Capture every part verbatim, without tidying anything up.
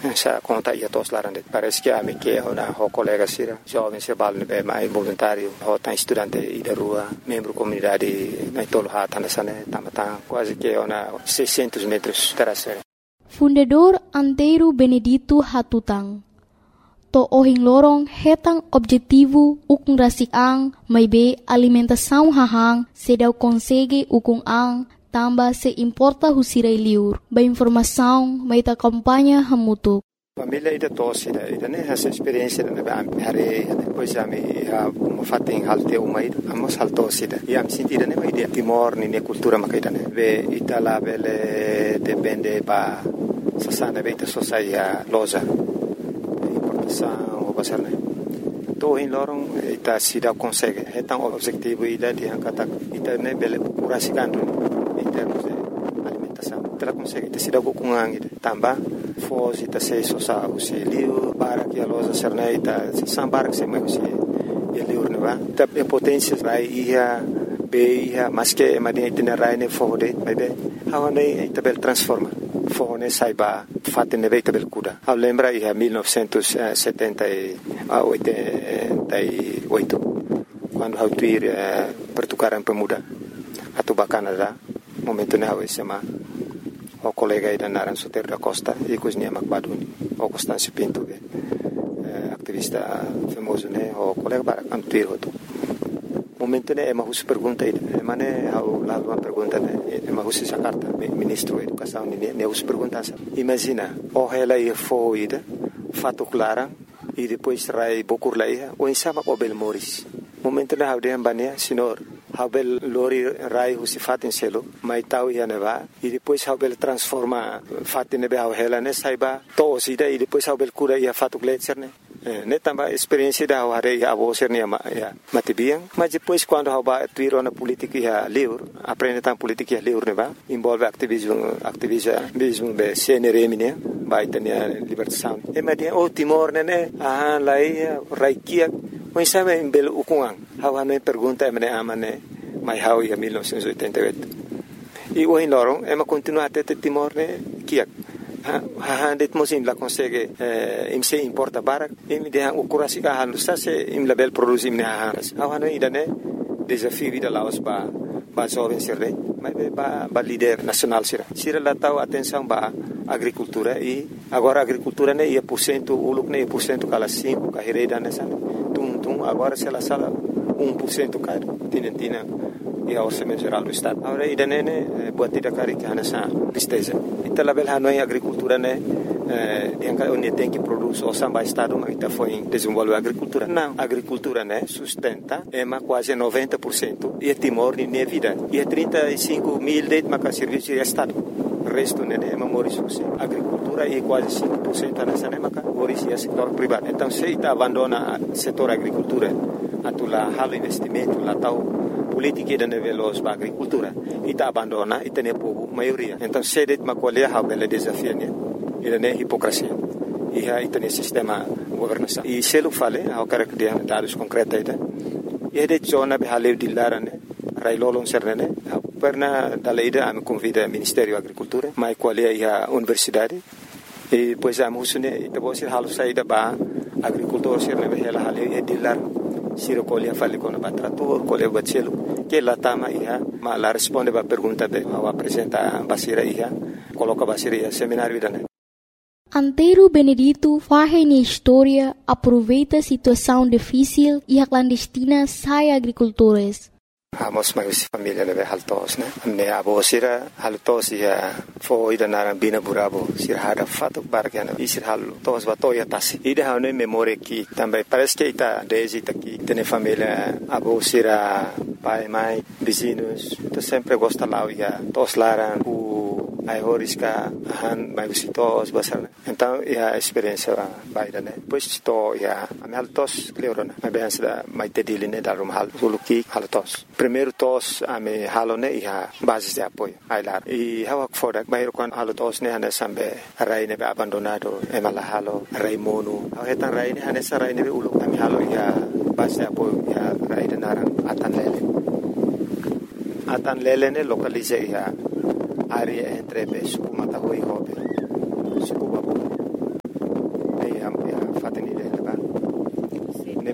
Sa conta ia tos larande. Parece que a me que na ho colega sira, jovem se bal ne mais voluntário, ho tan estudante e da rua, membro comunidade na tolo hata na sane, tamata quase que ona seiscentos metros terasere. Fundador Antero Benedito Hatutang. To ohing lorong hetang objetivo ukung rasik ang may be alimentação hahang sedau consegue ukung ang tamba se importa husiray liur. Ba informação may ta kampanya hamutuk. Família ida tosse ida ida ne essa experiência na ba hare depois a me a fating halte uma ida amos haltosse ida e am sentida ne ida timor ni ne cultura makaida ne ve itala vele depende ba sasana beita sosaia loja o basar ne to in lorong ita sida consegue hetang objetivo ida di angkata ita ne bele kurasikan em termos de alimentação ita consegue ita sida kukungang ida tamba fos ita sei sosa usi liu para que a loja serna ita sambar que se mai usi liu ne ba ita potência rai ia be ia mas que madia ita ne rai ne fode mai be hawane ita bel transforma Fone saiba fatte ne veita del cuda. A lembra ia millenovecentosetenta e oito quando hau tuir eh, pertukaran pemuda atau Canada momento ne hau sema o colega ida naran Soter da Costa e cosnia Macbaduni o Constâncio Pinto eh, activista famoso ne o colega para antuir hoto momento ne ema hus pergunta ida ema ne hau la uma pergunta ne ema hus Jakarta ministro da educação ne ne hus pergunta imagina o ela ia fo ida fato clara e depois rai bokur la ia o insama o bel moris momento ne hau de ambania senhor hau bel lori rai hus fatin selo mai tau ia ne va e depois hau bel transforma fatin ne hau ela ne saiba to ida e depois hau bel cura ia fato gletser ne ne tamba experiência da hare ya abo sernia ma ya matibiang mas depois quando hau ba tuiro na política ya liur aprende tan política ya liur ne ba envolve ativismo ativismo be C N R M ne ba itania libertação e madia o Timor ne ne ah lai raikia mas sabe em belo ukuang hau ane pergunta emne amane mai hau ya mil novecentos e oitenta e oito e o in lorong ema continua até Timor ne kiak ha det mosin la consegue eh, im se importa barak im de han ukurasi ka han sa se im label produce im ne ha awana idane desafio vida laos ba ba jovem serre mas ba ba líder nacional sira sira la tau atenção ba agricultura e agora agricultura ne ia por cento uluk ne por cento kala cinco ka hereda nessa tum tum agora se la sala um por cento cara tinentina e a orçamento geral do estado agora idane ne buatida kari ka nessa tristeza ita label hanoi agricultura ne eh yang onde tem que produz o samba estado mas ita foi desenvolver agricultura não agricultura né sustenta é ma quase noventa por cento e Timor nem vida e trinta e cinco mil de ma serviço de estado resto né é moris agricultura e quase cinco por cento nessa né ma moris é setor privado então se ita abandona setor agricultura atula halo investimento lá tal política da nível da agricultura ita abandona ita ne povo maioria então sedet makolia ha bela desafio ne ida ne hipocrisia e ha ita ne sistema governação e se lo fale ha característica dados concreta ida e de zona be halev dillara ne rai lolon serne perna dalla ida am convida ministério agricultura mai qualia ia universidade e pois am husune ita bosir halu saida ba agricultor serne be hela halev e dillar Siro colia fale con o trator, colia bacelo, que la tama ia, ma la risponde ba pergunta de, o apresenta basira ia, coloca basira ia, seminário idane. Antero Benedito faz na história, aproveita a situação difícil e a clandestina sai agricultores. Amos mais família leve haltos, né? Ne abo sira haltos ia fo ida naran bina burabo sira hada fato bargana isir hal tos bato ya tasi ida hane memória que também parece que ita desde aqui tem família abo sira pai mãe vizinhos to sempre gosta lá ia tos laran o ai horiska han mai visitos basar então ia experiência baida né pois to ia am haltos cleorona mas bem da mai tediline da rum hal soluki haltos primeiro tos ame halone ia base de apoio ai lá e hawa foda mai kon haltos ne hane sambe rai ne abandonado e mala halo rai mono hetan rai ne hane sarai ne ulu ame halo ia base de apoio ia rai de naran atan lele atan lele ne localize ia área entre Suku Matahui e Hope, Suku Babu.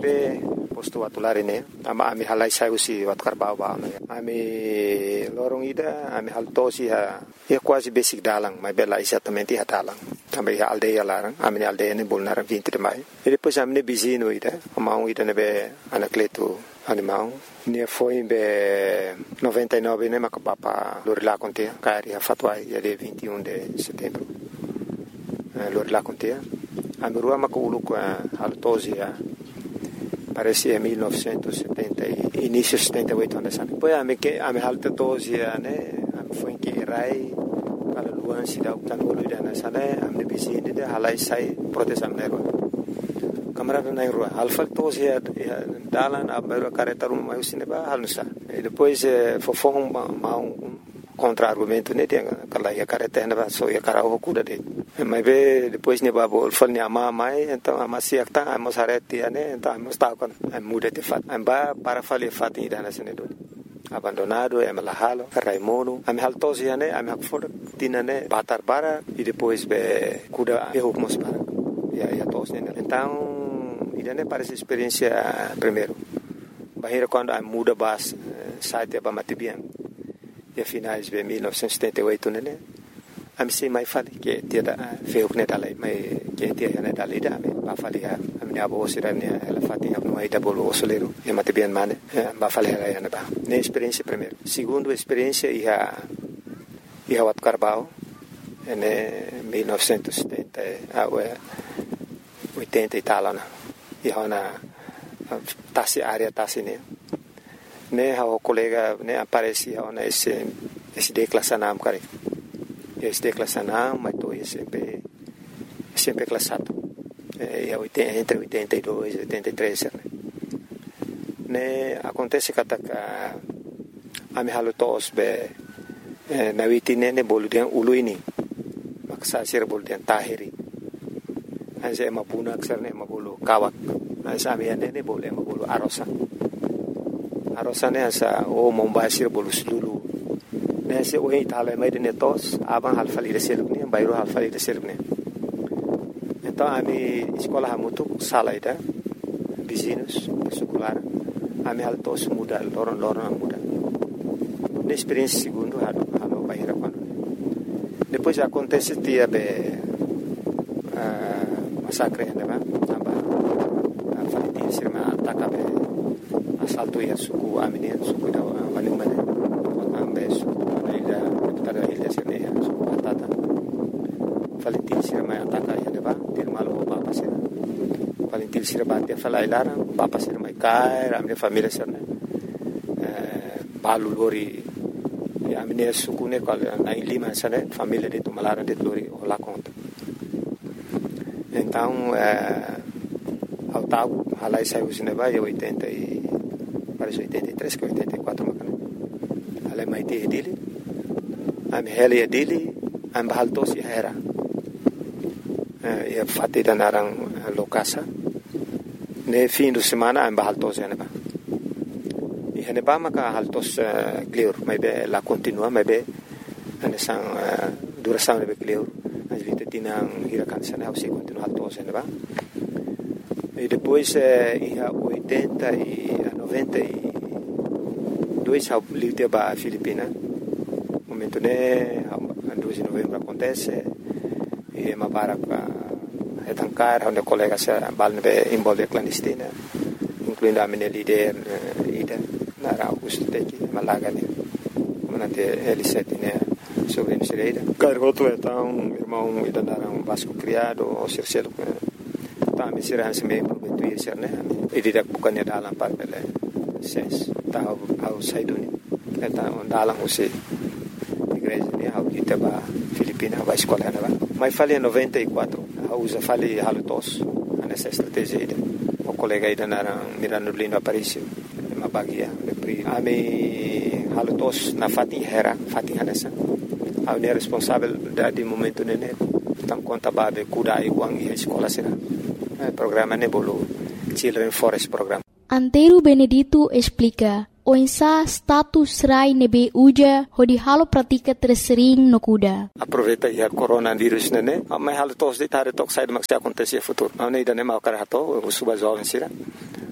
be posto watu lari ne ama ami halai sai usi watu karbau ba no ami lorong ida ami haltosi ha ia quasi basic dalang mai bela exatamente ha dalang também ha aldeia larang ami aldeia ne bolnar vinte de mai e depois ami ne bizino ida ama ida ne be anacleto animal ne foi be noventa e nove ne makapapa lori lá conte cari ha fatwai ia de vinte e um de setembro lori lá conte ami rua makulu com haltosi ha parecia millenovecento e setenta, início de setenta e oito anos. Depois a me que a me halta doze né, foi em que rai para luan se dá o tanolo ida na sala, a me vizinha de halai sai proteção nero. Camarada na rua, alfa doze dalan a mero careta rum mais cineba halnusa. E depois fofong ma um contra-argumento né, tem aquela ia careta na só ia cara o cuda de. Mas be depois ne babo fal ne ama mai então ama siak ta ama sareti ane então ama sta con muda te fat amba para fali fat ida na sene do abandonado é malahalo raimono am haltosi ane am hakfor tinane batar bara e depois be kuda e hukmos para ya ya tos ne então ida ne parece experiência primeiro bahira quando am muda bas site ba matibian e finais be mille novecentos e setenta e oito ne am sei mai fali che tiada feu ne dalai mai che tia ne dalai da me ba fali ha am ne abo sira ne la fati am no ida bolo solero e mate bien mane ba fali ha ne ba ne esperienza primeiro segundo esperienza ia ia wat carbao ne mille novecentos e setenta a oitenta italana ia ona tasi area tasi ne ne ha o colega ne aparecia ona esse esse declassanam care este classado, mas tô sempre sempre classado. É entre oitenta e dois e oitenta e três, né? Ne acontece que a a me halutos be na vitine ne boludian uluini. Maksa sir boludian tahiri. Anse mapuna aksar ne mabulu kawak. Anse amian ne bolu mabulu arosa. Arosa ne asa o mombasir bolu lulu. Nesse o Itália mais de netos, aban halfali de servne, bairro halfali de servne. Então a minha escola ha muito sala ida, vizinhos, escolar, a minha altos muda, loron loron muda. Na experiência segundo ha ha no bairro quando. Depois acontece dia be massacre né, aba halfali de servne ataca be assalto ia suku amine suku da manimane. Ambeso ila tada ila sene so patata Valentin sira mai ataka ya deba dir malo bapa sira Valentin sira batia fala ilara bapa sira mai kai ramne família sira eh balu lori ya amine sukune kal na lima sira família de tumalara de lori ola conta então eh ao tau halai sai usine vai oitenta e parece oitenta e três que oitenta e quatro macana ale mai te dili am heli dili am bahaltos ya era e fatti da narang lokasa ne fim de semana am bahaltos ya neba e neba maka haltos clear mai be la continua mai be ane sang duração ne be clear as vite tinang hirakan sana o se continua haltos ya neba e depois e oitenta e noventa e dois ao livre ba Filipina momento ne dois de novembro acontece e ma para é tancar onde colega se balne envolve clandestina incluindo a minha líder ida na Augusto Teki Malaga ne manante L sete ne sobre Nereida garoto então irmão ida dar um vasco criado o Circelo tá me será se me prometer ser né e didak bukannya dalam parpele ses tahu au saiduni eta dalam usi igreja ne au kita ba Filipina ba escola na ba mai fali noventa e quatro au usa fali halutos nessa estratégia ida o colega ida na Mirano Lindo Aparicio ma bagia le pri ami halutos na fati hera fati hanesa au ne responsável da di momento nene tam conta ba be kuda e wang e escola sera programa ne bolo Children Forest Program. Antero Benedito explica o insa status rai nebe uja hodi halo pratika tersering no kuda. Aproveita ya coronavírus nene, mas halo tos de tare tok sai de max acontecer futuro. Não nem dane mal cara hato, o suba jovem sira.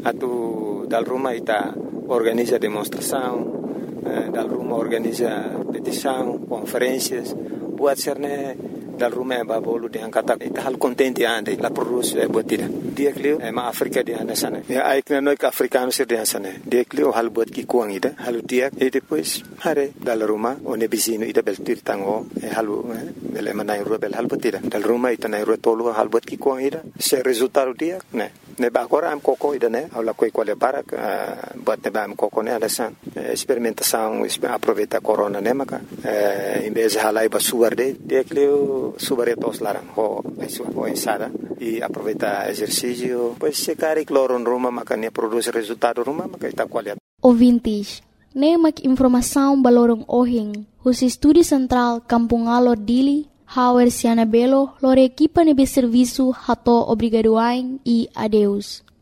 Atu dal rumah ita organiza demonstração, dal rumah organiza petição, conferências, buat serne dal rumah é babolo de angkata ita hal contente ande la produz é botida dia clio é ma África de anda sana é ai que não é que africano ser de sana dia clio hal bot ki kuang ida hal dia e depois hare dal rumah one bisino ida beltir tango é halu bele manai ro bel hal botida dal rumah ita nai ro tolu hal bot ki kuang ida se resultado dia né ne ba agora am coco ida né ala coi quale para bot ne ba am coco né alasan experimentação aproveita corona né maca em vez de halai ba suar de dia clio subaretos larang ho ho ensada e aproveita exercício pois se cari cloro em Roma makanya produz resultado Roma maka ita qualidade. Ouvintes, nemak informação balorong ohing os estúdio central Kampung Alor Dili Hauer Siana Belo lore equipa nebe serviço hato obrigadoain e adeus.